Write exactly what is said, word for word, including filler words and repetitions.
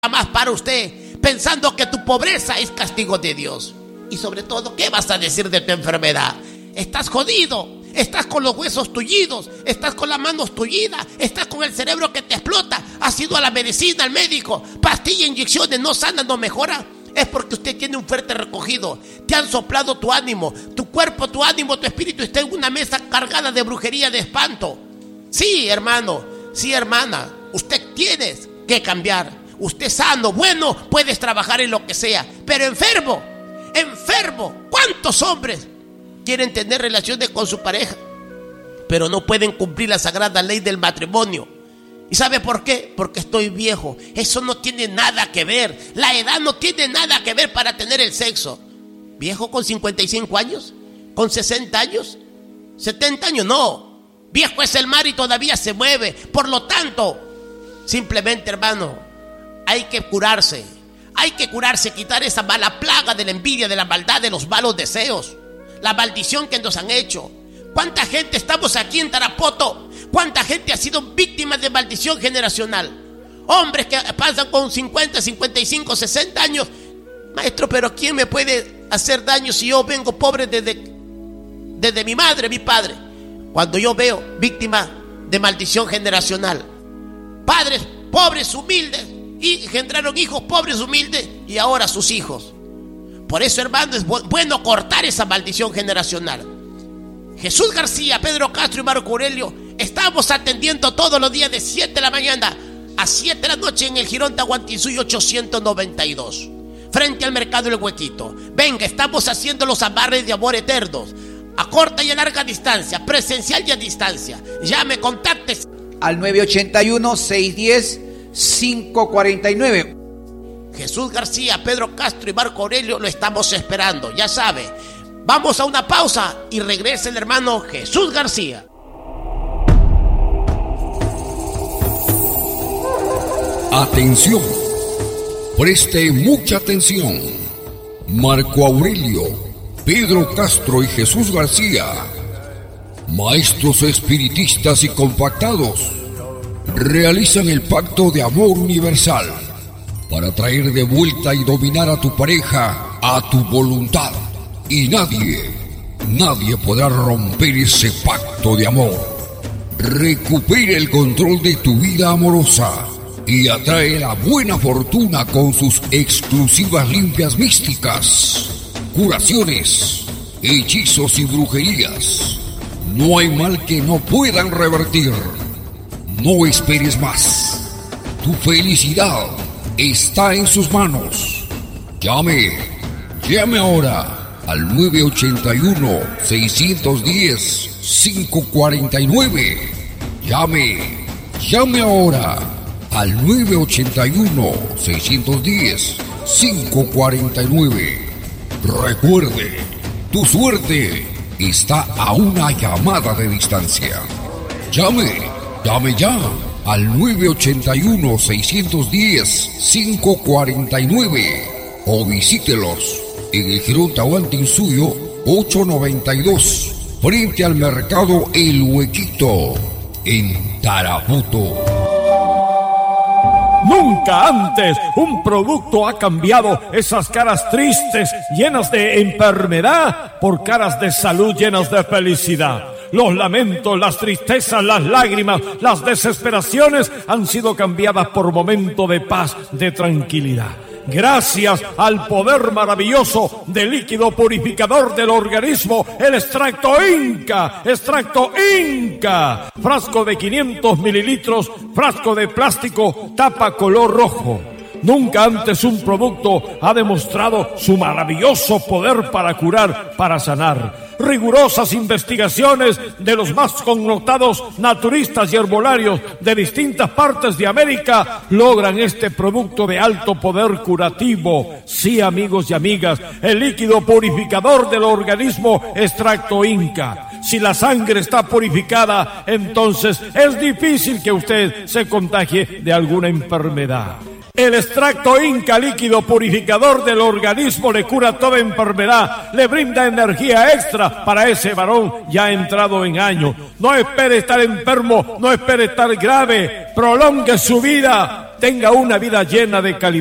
más para usted, pensando que tu pobreza es castigo de Dios. Y sobre todo, ¿qué vas a decir de tu enfermedad? Estás jodido, estás con los huesos tullidos, estás con las manos tullidas, estás con el cerebro que te explota, has ido a la medicina, al médico, pastilla, inyecciones, no sana, no mejora. Es porque usted tiene un fuerte recogido. Te han soplado tu ánimo, tu cuerpo, tu ánimo, tu espíritu está en una mesa cargada de brujería, de espanto. Sí, hermano, sí, hermana, usted tiene que cambiar. Usted sano, bueno, puedes trabajar en lo que sea, pero enfermo, enfermo. ¿Cuántos hombres quieren tener relaciones con su pareja, pero no pueden cumplir la sagrada ley del matrimonio? ¿Y sabe por qué? Porque estoy viejo. Eso no tiene nada que ver. La edad no tiene nada que ver para tener el sexo. ¿Viejo con cincuenta y cinco años? ¿Con sesenta años? ¿setenta años? No. Viejo es el mar y todavía se mueve. Por lo tanto, simplemente, hermano, hay que curarse. Hay que curarse, quitar esa mala plaga de la envidia, de la maldad, de los malos deseos, la maldición que nos han hecho. ¿Cuánta gente estamos aquí en Tarapoto? ¿Cuánta gente ha sido víctima de maldición generacional? Hombres que pasan con cincuenta, cincuenta y cinco, sesenta años. Maestro, pero ¿quién me puede hacer daño si yo vengo pobre desde, desde mi madre, mi padre? Cuando yo veo víctimas de maldición generacional, padres pobres, humildes, y engendraron hijos pobres, humildes, y ahora sus hijos. Por eso, hermano, es bueno cortar esa maldición generacional. Jesús García, Pedro Castro y Marco Aurelio, estamos atendiendo todos los días de siete de la mañana a siete de la noche en el Jirón Tahuantinsuyo ochocientos noventa y dos, frente al mercado El Huequito. Venga, estamos haciendo los amarres de amor eternos, a corta y a larga distancia, presencial y a distancia. Llame, contactes al nueve ocho uno, seis uno cero, cinco cuatro nueve. Jesús García, Pedro Castro y Marco Aurelio lo estamos esperando, ya sabe. Vamos a una pausa y regresa el hermano Jesús García. Atención, preste mucha atención. Marco Aurelio, Pedro Castro y Jesús García, maestros espiritistas y compactados, realizan el pacto de amor universal para traer de vuelta y dominar a tu pareja a tu voluntad. Y nadie, nadie podrá romper ese pacto de amor. Recupera el control de tu vida amorosa y atrae la buena fortuna con sus exclusivas limpias místicas, curaciones, hechizos y brujerías. No hay mal que no puedan revertir. No esperes más. Tu felicidad está en sus manos. Llame, llame ahora al nueve ocho uno, seis uno cero, cinco cuatro nueve. Llame, llame ahora al nueve ocho uno, seis uno cero, cinco cuatro nueve. Recuerde, tu suerte está a una llamada de distancia. Llame, llame ya al nueve ocho uno, seis uno cero, cinco cuatro nueve o visítelos en el Jirón Tahuantinsuyo ochocientos noventa y dos, frente al mercado El Huequito, en Tarapoto. Nunca antes un producto ha cambiado esas caras tristes, llenas de enfermedad, por caras de salud llenas de felicidad. Los lamentos, las tristezas, las lágrimas, las desesperaciones han sido cambiadas por momentos de paz, de tranquilidad. Gracias al poder maravilloso del líquido purificador del organismo, el extracto Inca, extracto Inca, frasco de quinientos mililitros, frasco de plástico, tapa color rojo. Nunca antes un producto ha demostrado su maravilloso poder para curar, para sanar. Rigurosas investigaciones de los más connotados naturistas y herbolarios de distintas partes de América logran este producto de alto poder curativo. Sí, amigos y amigas, el líquido purificador del organismo, extracto Inca. Si la sangre está purificada, entonces es difícil que usted se contagie de alguna enfermedad. El extracto Inca, líquido purificador del organismo, le cura toda enfermedad, le brinda energía extra para ese varón ya entrado en años. No espere estar enfermo, no espere estar grave, prolongue su vida. tenga una vida llena de calidad